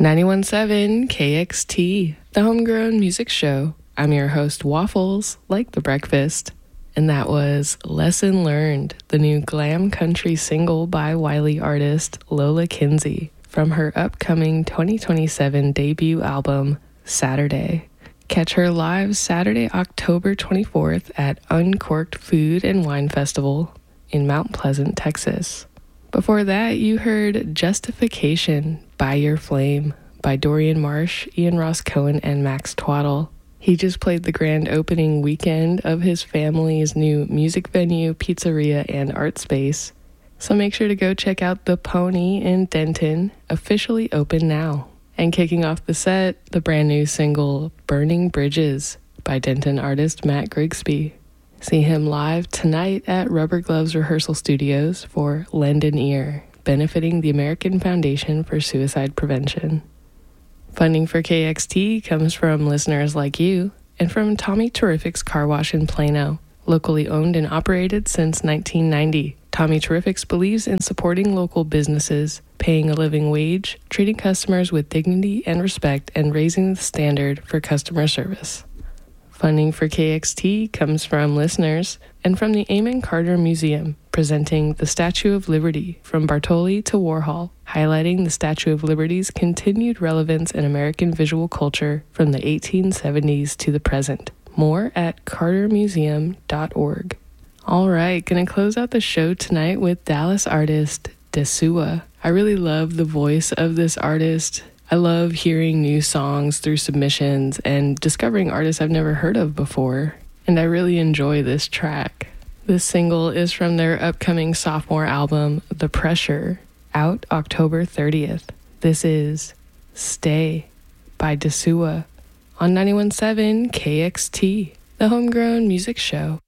91.7 KXT, the homegrown music show. I'm your host, Waffles, like the breakfast. And that was Lesson Learned, the new glam country single by Wiley artist Lola Kinsey from her upcoming 2027 debut album, Saturday. Catch her live Saturday, October 24th at Uncorked Food and Wine Festival in Mount Pleasant, Texas. Before that, you heard Justification by Your Flame by Dorian Marsh, Ian Ross Cohen, and Max Twaddle. He just played the grand opening weekend of his family's new music venue, pizzeria, and art space. So make sure to go check out The Pony in Denton, officially open now. And kicking off the set, the brand new single, Burning Bridges by Denton artist Matt Grigsby. See him live tonight at Rubber Gloves Rehearsal Studios for Lend an Ear, benefiting the American Foundation for Suicide Prevention. Funding for KXT comes from listeners like you and from Tommy Terrific's Car Wash in Plano, locally owned and operated since 1990. Tommy Terrifics believes in supporting local businesses, paying a living wage, treating customers with dignity and respect, and raising the standard for customer service. Funding for KXT comes from listeners and from the Amon Carter Museum, presenting the Statue of Liberty from Bartoli to Warhol, highlighting the Statue of Liberty's continued relevance in American visual culture from the 1870s to the present. More at cartermuseum.org. All right, gonna close out the show tonight with Dallas artist Desua. I really love the voice of this artist. I love hearing new songs through submissions and discovering artists I've never heard of before, and I really enjoy this track. This single is from their upcoming sophomore album, The Pressure, out October 30th. This is Stay by Desua on 91.7 KXT, the homegrown music show.